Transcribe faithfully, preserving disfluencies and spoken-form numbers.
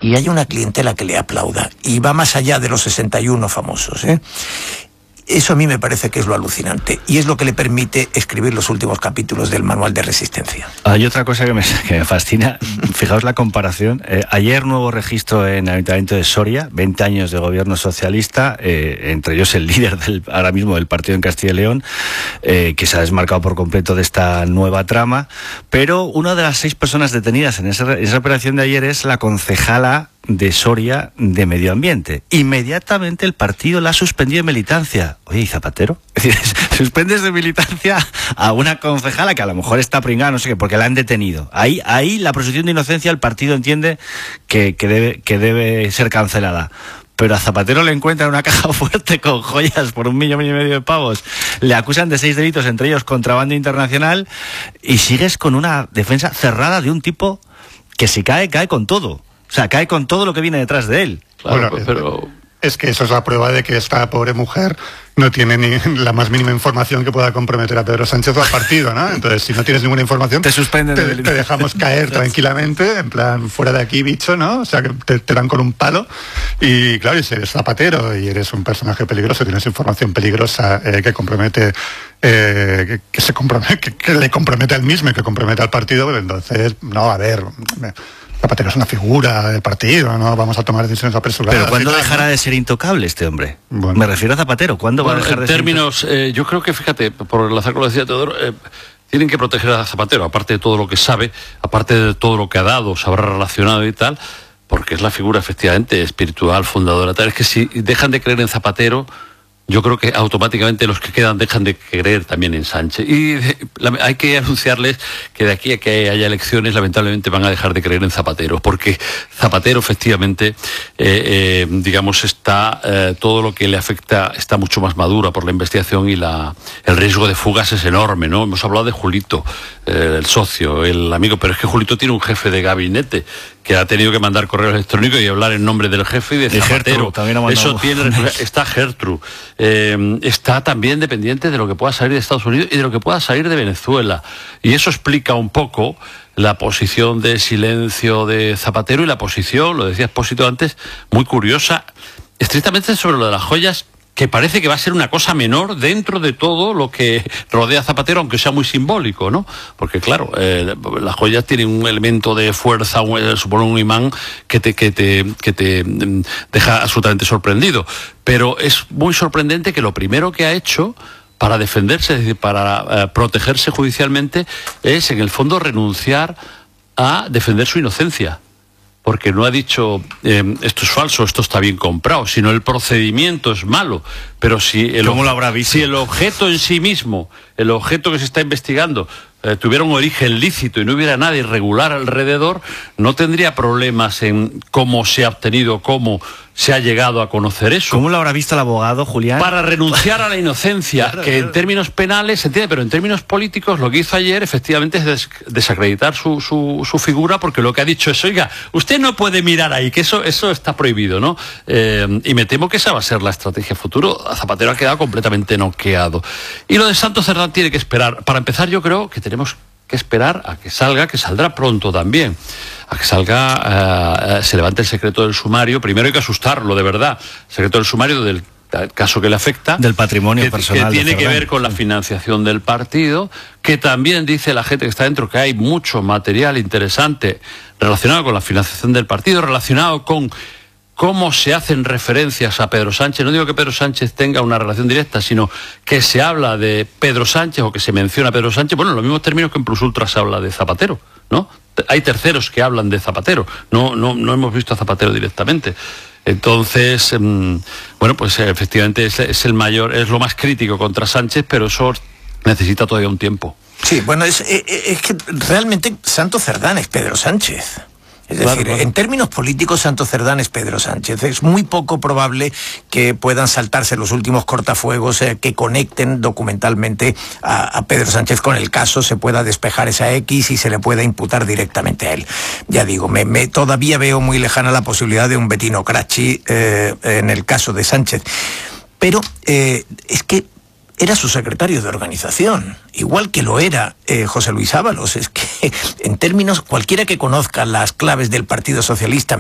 y haya una clientela que le aplauda, y va más allá de los sesenta y uno famosos, ¿eh? Eso a mí me parece que es lo alucinante, y es lo que le permite escribir los últimos capítulos del Manual de Resistencia. Hay otra cosa que me, que me fascina, fijaos la comparación. Eh, ayer nuevo registro en el Ayuntamiento de Soria, veinte años de gobierno socialista, eh, entre ellos el líder del, ahora mismo del partido en Castilla y León, eh, que se ha desmarcado por completo de esta nueva trama, pero una de las seis personas detenidas en esa, en esa operación de ayer es la concejala de Soria de Medio Ambiente. Inmediatamente el partido la ha suspendido de militancia. Oye, ¿y Zapatero? Es decir, suspendes de militancia a una concejala que a lo mejor está pringada, no sé qué, porque la han detenido. Ahí, ahí la presunción de inocencia el partido entiende que, que, debe, que debe ser cancelada. Pero a Zapatero le encuentran una caja fuerte con joyas por un millón y medio de pavos. Le acusan de seis delitos, entre ellos contrabando internacional, y sigues con una defensa cerrada de un tipo que si cae, cae con todo. O sea, cae con todo lo que viene detrás de él. Claro, bueno, pero es que eso es la prueba de que esta pobre mujer no tiene ni la más mínima información que pueda comprometer a Pedro Sánchez o al partido, ¿no? Entonces, si no tienes ninguna información, te suspenden, te, te dejamos caer tranquilamente, en plan, fuera de aquí, bicho, ¿no? O sea, que te, te dan con un palo. Y claro, y si eres Zapatero y eres un personaje peligroso, tienes información peligrosa eh, que compromete, eh, que, que se compromete, que, que le compromete al mismo y que compromete al partido, pues entonces, no, a ver. Me, Zapatero es una figura del partido, no vamos a tomar decisiones apresuradas. Pero ¿cuándo dejará de ser intocable este hombre? Bueno. Me refiero a Zapatero, ¿cuándo bueno, va a dejar en de ser términos, eh, yo creo que, fíjate, por enlazar con lo que decía Teodoro, eh, tienen que proteger a Zapatero, aparte de todo lo que sabe, aparte de todo lo que ha dado, se habrá relacionado y tal, porque es la figura efectivamente espiritual, fundadora. Tal es que si dejan de creer en Zapatero, yo creo que automáticamente los que quedan dejan de creer también en Sánchez. Y la, hay que anunciarles que de aquí a que haya elecciones, lamentablemente van a dejar de creer en Zapatero, porque Zapatero efectivamente, eh, eh, digamos, está eh, todo lo que le afecta está mucho más madura por la investigación y la el riesgo de fugas es enorme, ¿no? Hemos hablado de Julito, eh, el socio, el amigo, pero es que Julito tiene un jefe de gabinete que ha tenido que mandar correo electrónico y hablar en nombre del jefe y de Zapatero. Eso tiene, está Gertrude. Eh, está también dependiente de lo que pueda salir de Estados Unidos y de lo que pueda salir de Venezuela. Y eso explica un poco la posición de silencio de Zapatero y la posición, lo decía Expósito antes, muy curiosa, estrictamente sobre lo de las joyas, que parece que va a ser una cosa menor dentro de todo lo que rodea a Zapatero, aunque sea muy simbólico, ¿no? Porque claro, eh, las joyas tienen un elemento de fuerza, un, supone un imán que te, que te, que te deja absolutamente sorprendido. Pero es muy sorprendente que lo primero que ha hecho para defenderse, es decir, para eh, protegerse judicialmente, es en el fondo renunciar a defender su inocencia. Porque no ha dicho eh, esto es falso, esto está bien comprado, sino el procedimiento es malo. Pero si el, ¿Cómo lo habrá visto? Si el objeto en sí mismo, el objeto que se está investigando, eh, tuviera un origen lícito y no hubiera nada irregular alrededor, no tendría problemas en cómo se ha obtenido, cómo se ha llegado a conocer eso. ¿Cómo lo habrá visto el abogado, Julián? Para renunciar a la inocencia, claro, que claro. En términos penales se entiende, pero en términos políticos lo que hizo ayer efectivamente es des desacreditar su, su, su figura, porque lo que ha dicho es, oiga, usted no puede mirar ahí, que eso, eso está prohibido, ¿no? Eh, y me temo que esa va a ser la estrategia futuro. Zapatero ha quedado completamente noqueado. Y lo de Santos Cerdán tiene que esperar. Para empezar, yo creo que tenemos que esperar a que salga, que saldrá pronto también, a que salga, uh, se levante el secreto del sumario. Primero hay que asustarlo, de verdad. El secreto del sumario del caso que le afecta. Del patrimonio que, personal. Que tiene de que ver con la financiación del partido, que también dice la gente que está dentro que hay mucho material interesante relacionado con la financiación del partido, relacionado con cómo se hacen referencias a Pedro Sánchez. No digo que Pedro Sánchez tenga una relación directa, sino que se habla de Pedro Sánchez o que se menciona a Pedro Sánchez, bueno, en los mismos términos que en Plus Ultra se habla de Zapatero, ¿no? Hay terceros que hablan de Zapatero, no, no, no hemos visto a Zapatero directamente. Entonces, mmm, bueno, pues efectivamente es, es el mayor, es lo más crítico contra Sánchez, pero eso necesita todavía un tiempo. Sí, bueno, es, es, es que realmente Santos Cerdán es Pedro Sánchez. Es decir, claro, claro. En términos políticos, Santos Cerdán es Pedro Sánchez. Es muy poco probable que puedan saltarse los últimos cortafuegos eh, que conecten documentalmente a, a Pedro Sánchez con el caso, se pueda despejar esa X y se le pueda imputar directamente a él. Ya digo, me, me todavía veo muy lejana la posibilidad de un Bettino Craxi eh, en el caso de Sánchez. Pero eh, es que era su secretario de organización, igual que lo era eh, José Luis Ábalos. Es que, en términos, cualquiera que conozca las claves del Partido Socialista